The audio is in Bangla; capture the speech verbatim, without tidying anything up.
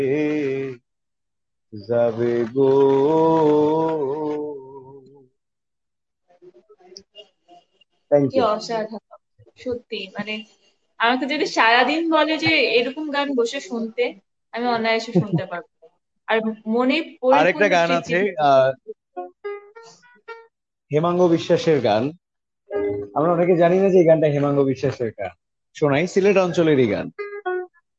যাবে গো। থ্যাংক কি ইউ। অসাধারণ! সত্যি মানে আমাকে যদি সারাদিন বলে যে এরকম গান বসে শুনতে, আমি অনায়াসে শুনতে পারবো। আর মনে আরেকটা পরিপূর্ণ গান তৃপ্তি আছে, থাকে। আহ হেমাঙ্গ বিশ্বাসের গান। আমরা অনেকে জানি না যে এই গানটা হেমাঙ্গ বিশ্বাসের গান। শোনাই, সিলেট অঞ্চলেরই গান।